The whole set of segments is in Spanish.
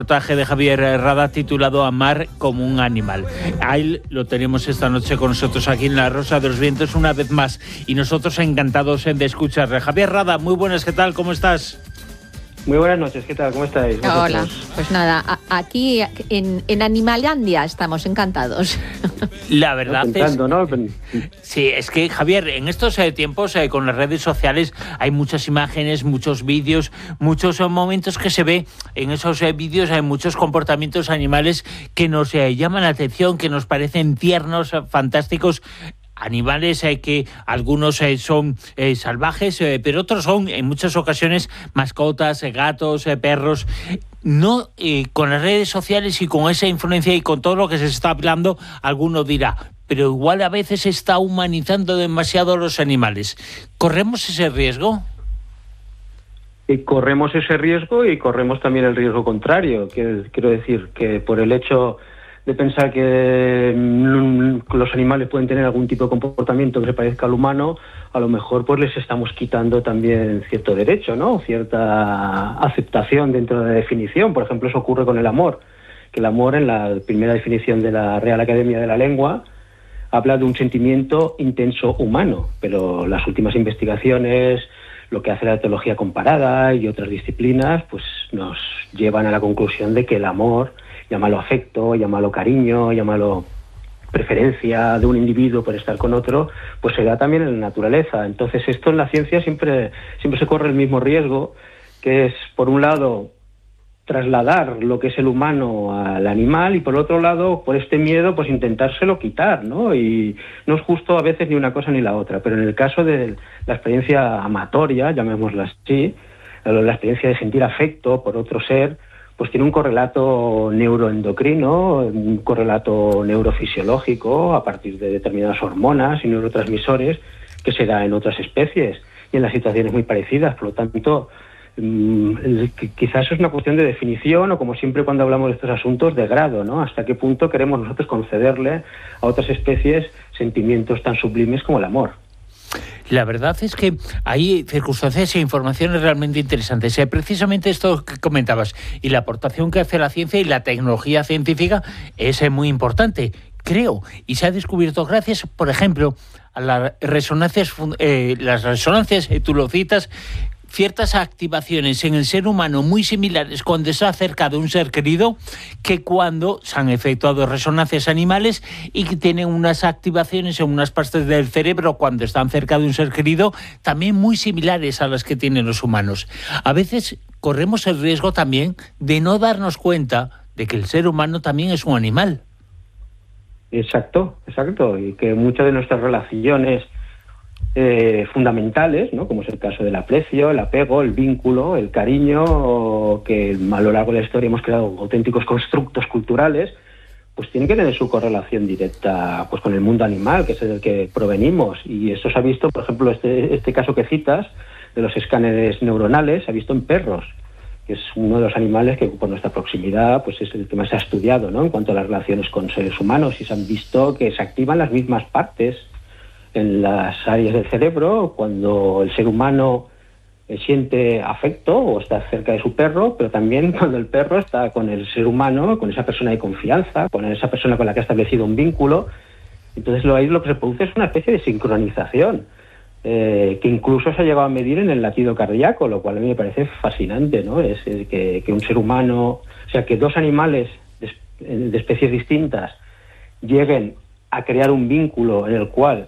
Reportaje de Javier Rada titulado Amar como un animal. A él lo tenemos esta noche con nosotros aquí en La Rosa de los Vientos una vez más y nosotros encantados de escucharle. Javier Rada, muy buenas, ¿qué tal? ¿Cómo estás? Muy buenas noches, ¿qué tal? ¿Cómo estáis? Hola, pues nada, aquí en Animalandia estamos encantados. La verdad Intentando, ¿no? Sí, es que Javier, en estos tiempos con las redes sociales hay muchas imágenes, muchos vídeos, muchos momentos que se ve en esos vídeos, hay muchos comportamientos animales que nos llaman la atención, que nos parecen tiernos, fantásticos. Animales que algunos son salvajes, pero otros son en muchas ocasiones mascotas, gatos, perros. No, con las redes sociales y con esa influencia y con todo lo que se está hablando, alguno dirá, pero igual a veces se está humanizando demasiado los animales. ¿Corremos ese riesgo? Y corremos ese riesgo y corremos también el riesgo contrario, que quiero decir que por el hecho de pensar que los animales pueden tener algún tipo de comportamiento que se parezca al humano, a lo mejor pues les estamos quitando también cierto derecho, ¿no? Cierta aceptación dentro de la definición. Por ejemplo, eso ocurre con el amor, que el amor en la primera definición de la Real Academia de la Lengua habla de un sentimiento intenso humano, pero las últimas investigaciones, lo que hace la teología comparada y otras disciplinas, pues nos llevan a la conclusión de que el amor, llámalo afecto, llámalo cariño, llámalo preferencia de un individuo por estar con otro, pues se da también en la naturaleza. Entonces esto en la ciencia siempre se corre el mismo riesgo, que es, por un lado, trasladar lo que es el humano al animal y, por otro lado, por este miedo, pues intentárselo quitar, ¿no? Y no es justo a veces ni una cosa ni la otra, pero en el caso de la experiencia amatoria, llamémosla así, la experiencia de sentir afecto por otro ser, pues tiene un correlato neuroendocrino, un correlato neurofisiológico a partir de determinadas hormonas y neurotransmisores que se da en otras especies y en las situaciones muy parecidas. Por lo tanto, quizás es una cuestión de definición o, como siempre cuando hablamos de estos asuntos, de grado, ¿no? Hasta qué punto queremos nosotros concederle a otras especies sentimientos tan sublimes como el amor. La verdad es que hay circunstancias e informaciones realmente interesantes. Precisamente esto que comentabas y la aportación que hace la ciencia y la tecnología científica es muy importante, creo, y se ha descubierto gracias, por ejemplo, a las resonancias, tú lo citas, ciertas activaciones en el ser humano muy similares cuando se ha acercado a un ser querido que cuando se han efectuado resonancias animales y que tienen unas activaciones en unas partes del cerebro cuando están cerca de un ser querido también muy similares a las que tienen los humanos. A veces corremos el riesgo también de no darnos cuenta de que el ser humano también es un animal. Exacto, y que muchas de nuestras relaciones fundamentales, ¿no? Como es el caso del aprecio, el apego, el vínculo, el cariño, que a lo largo de la historia hemos creado auténticos constructos culturales, pues tienen que tener su correlación directa pues con el mundo animal, que es del que provenimos. Y esto se ha visto, por ejemplo, este caso que citas, de los escáneres neuronales, se ha visto en perros, que es uno de los animales que por nuestra proximidad pues es el que más se ha estudiado, ¿no? En cuanto a las relaciones con seres humanos, y se han visto que se activan las mismas partes en las áreas del cerebro cuando el ser humano siente afecto o está cerca de su perro, pero también cuando el perro está con el ser humano, con esa persona de confianza, con esa persona con la que ha establecido un vínculo. Entonces ahí lo que se produce es una especie de sincronización que incluso se ha llegado a medir en el latido cardíaco, lo cual a mí me parece fascinante, ¿no? Es que un ser humano, o sea, que dos animales de especies distintas lleguen a crear un vínculo en el cual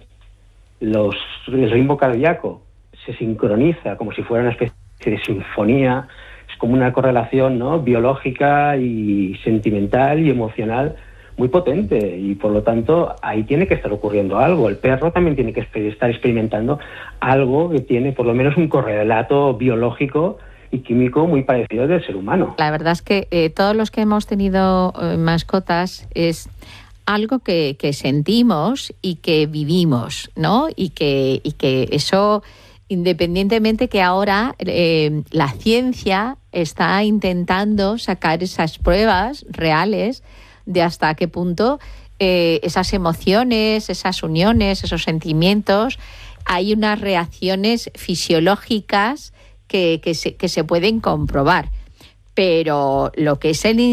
el ritmo cardíaco se sincroniza como si fuera una especie de sinfonía. Es como una correlación, ¿no? Biológica y sentimental y emocional muy potente, y por lo tanto ahí tiene que estar ocurriendo algo. El perro también tiene que estar experimentando algo que tiene por lo menos un correlato biológico y químico muy parecido al del ser humano. La verdad es que todos los que hemos tenido mascotas es algo que sentimos y que vivimos, ¿no? Y que eso, independientemente que ahora la ciencia está intentando sacar esas pruebas reales de hasta qué punto esas emociones, esas uniones, esos sentimientos, hay unas reacciones fisiológicas que se pueden comprobar. pero lo que es el